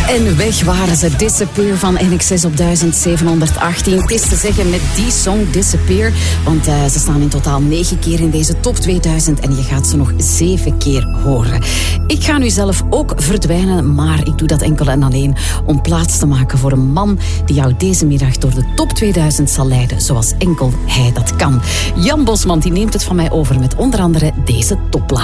En weg waren ze, Disappear van NXS op 1718. Het is te zeggen met die song Disappear, want ze staan in totaal 9 keer in deze top 2000 en je gaat ze nog 7 keer horen. Ik ga nu zelf ook verdwijnen, maar ik doe dat enkel en alleen om plaats te maken voor een man die jou deze middag door de top 2000 zal leiden, zoals enkel hij dat kan. Jan Bosman die neemt het van mij over met onder andere deze topplaat.